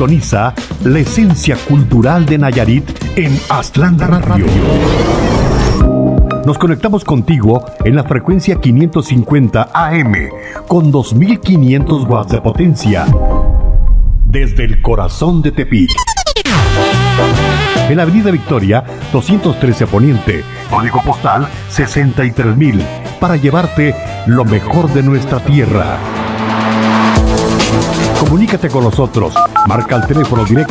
Sintoniza la esencia cultural de Nayarit en Aztlán Radio. Nos conectamos contigo en la frecuencia 550 AM con 2500 watts de potencia desde el corazón de Tepic. En la Avenida Victoria 213 Poniente, código postal 63000, para llevarte lo mejor de nuestra tierra. Comunícate con nosotros. Marca el teléfono directo